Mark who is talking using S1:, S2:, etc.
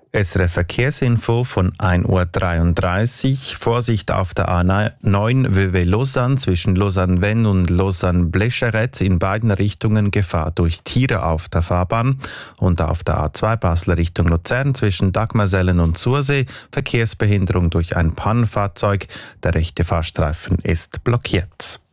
S1: SRF Verkehrsinfo von 1:33 Uhr. Vorsicht auf der A9 Vevey-Lausanne zwischen Lausanne-Vennes und Lausanne-Blecherette. In beiden Richtungen Gefahr durch Tiere auf der Fahrbahn. Und auf der A2 Basel Richtung Luzern zwischen Dagmersellen und Sursee Verkehrsbehinderung durch ein Pannenfahrzeug. Der rechte Fahrstreifen ist blockiert.